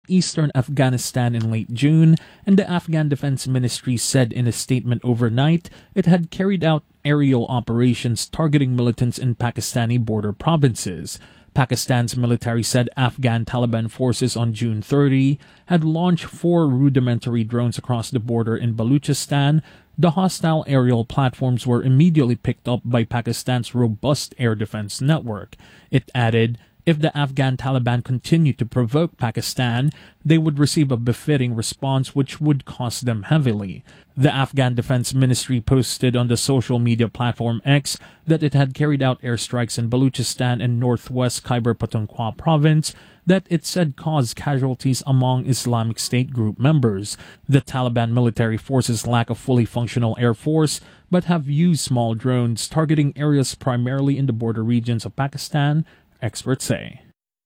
eastern Afghanistan in late June, and the Afghan Defense Ministry said in a statement overnight it had carried out aerial operations targeting militants in Pakistani border provinces. Pakistan's military said Afghan Taliban forces on June 30 had launched 4 rudimentary drones across the border in Baluchistan. The hostile aerial platforms were immediately picked up by Pakistan's robust air defense network. It added, if the Afghan Taliban continue to provoke Pakistan, they would receive a befitting response which would cost them heavily. The Afghan Defense Ministry posted on the social media platform X that it had carried out airstrikes in Baluchistan and northwest Khyber Pakhtunkhwa province that it said caused casualties among Islamic State group members. The Taliban military forces lack a fully functional air force but have used small drones targeting areas primarily in the border regions of Pakistan, experts say.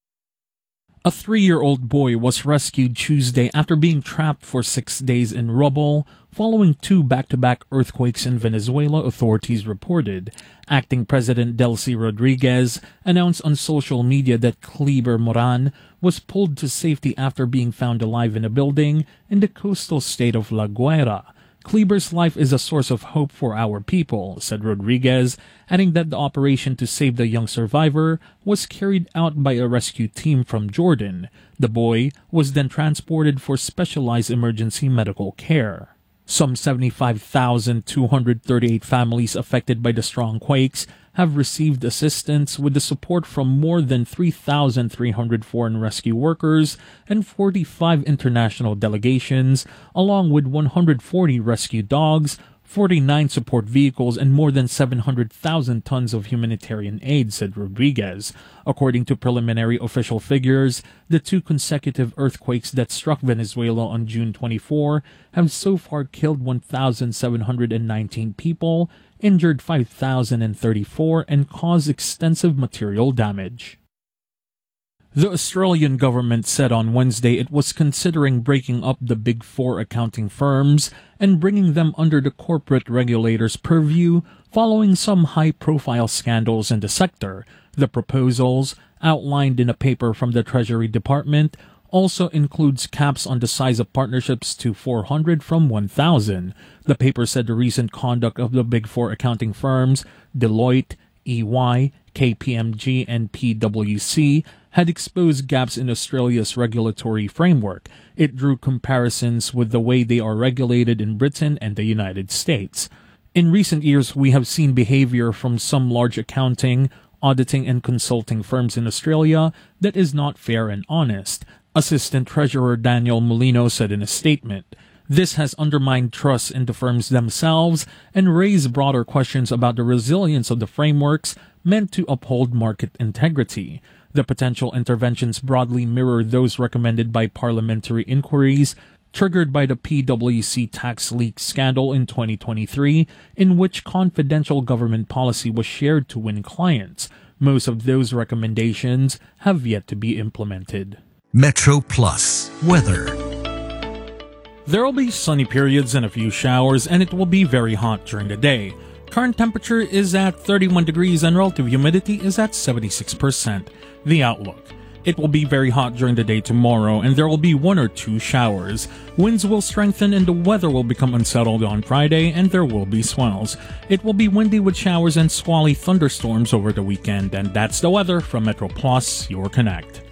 A 3-year-old boy was rescued Tuesday after being trapped for 6 days in rubble following 2 back-to-back earthquakes in Venezuela, authorities reported. Acting President Delcy Rodriguez announced on social media that Kleber Moran was pulled to safety after being found alive in a building in the coastal state of La Guaira. Kleber's life is a source of hope for our people, said Rodriguez, adding that the operation to save the young survivor was carried out by a rescue team from Jordan. The boy was then transported for specialized emergency medical care. Some 75,238 families affected by the strong quakes have received assistance with the support from more than 3,300 foreign rescue workers and 45 international delegations, along with 140 rescue dogs, 49 support vehicles, and more than 700,000 tons of humanitarian aid, said Rodriguez. According to preliminary official figures, the 2 consecutive earthquakes that struck Venezuela on June 24 have so far killed 1,719 people, injured 5,034, and caused extensive material damage. The Australian government said on Wednesday it was considering breaking up the Big Four accounting firms and bringing them under the corporate regulator's purview following some high-profile scandals in the sector. The proposals, outlined in a paper from the Treasury Department, also includes caps on the size of partnerships to 400 from 1,000. The paper said the recent conduct of the Big Four accounting firms, Deloitte, EY, KPMG, and PwC, had exposed gaps in Australia's regulatory framework. It drew comparisons with the way they are regulated in Britain and the United States. In recent years, we have seen behavior from some large accounting, auditing, and consulting firms in Australia that is not fair and honest, Assistant Treasurer Daniel Molino said in a statement. This has undermined trust in the firms themselves and raised broader questions about the resilience of the frameworks meant to uphold market integrity. The potential interventions broadly mirror those recommended by parliamentary inquiries triggered by the PwC tax leak scandal in 2023, in which confidential government policy was shared to win clients. Most of those recommendations have yet to be implemented. Metro Plus weather. There will be sunny periods and a few showers, and it will be very hot during the day. Current temperature is at 31 degrees and relative humidity is at 76%. The outlook. It will be very hot during the day tomorrow, and there will be 1 or 2 showers. Winds will strengthen and the weather will become unsettled on Friday, and there will be swells. It will be windy with showers and squally thunderstorms over the weekend, and that's the weather from Metro Plus, your Connect.